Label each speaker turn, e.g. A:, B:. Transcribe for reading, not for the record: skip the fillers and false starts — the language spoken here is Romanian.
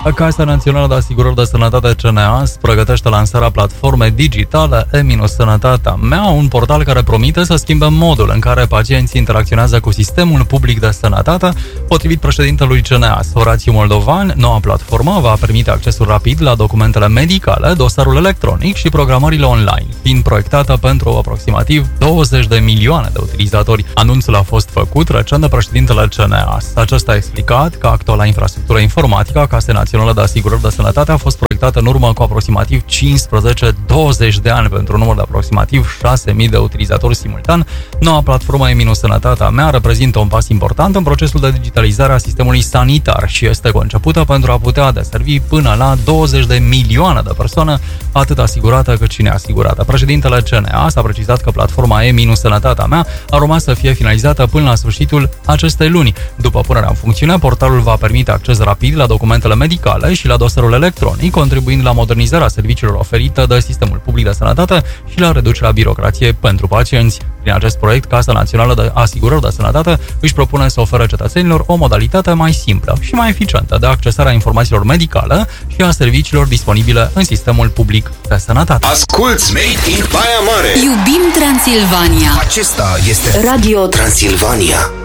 A: Casa Națională de Asigurări de Sănătate CNAS pregătește lansarea platformei digitale E-Sănătatea Mea, un portal care promite să schimbe modul în care pacienții interacționează cu sistemul public de sănătate. Potrivit președintelui CNAS, Horațiu Moldovan, noua platformă va permite accesul rapid la documentele medicale, dosarul electronic și programările online, fiind proiectată pentru aproximativ 20 de milioane de utilizatori. Anunțul a fost făcut recent de președintele CNAS. Acesta a explicat că actuala infrastructură informatică a Casei Naționale de Asigurări de Sănătate a fost proiectată în urmă cu aproximativ 15-20 de ani pentru un număr de aproximativ 6.000 de utilizatori simultan. Noua platformă E-Sănătatea Mea reprezintă un pas important în procesul de digitalizare a sistemului sanitar și este concepută pentru a putea deservi până la 20 de milioane de persoane, atât asigurate cât și neasigurate. Președintele CNAS a precizat că platforma E-Sănătatea Mea ar urma să fie finalizată până la sfârșitul acestei luni. După punerea în funcțiune, portalul va permite acces rapid la documentele medicale și la dosarul electronic, contribuind la modernizarea serviciilor oferite de sistemul public de sănătate și la reducerea birocrației pentru pacienți. Prin acest proiect, Casa Națională de Asigurări de Sănătate își propune să ofere cetățenilor o modalitate mai simplă și mai eficientă de accesarea informațiilor medicale și a serviciilor disponibile în sistemul public de sănătate.
B: Asculți Made in Baia Mare!
C: Iubim Transilvania!
B: Acesta este Radio Transilvania.